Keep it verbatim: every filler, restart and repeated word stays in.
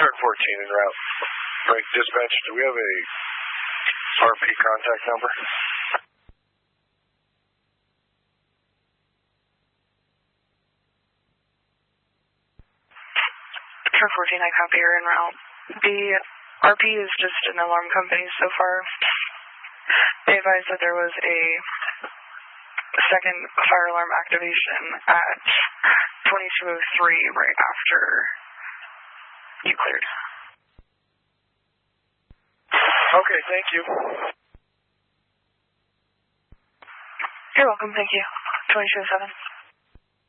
Truck fourteen en route. Frank, dispatch, do we have a R P contact number? Truck fourteen, I copy her en route. The R P is just an alarm company so far. They advised that there was a second fire alarm activation at twenty-two oh three right after you cleared. Okay, thank you. You're welcome, thank you. twenty-two oh seven.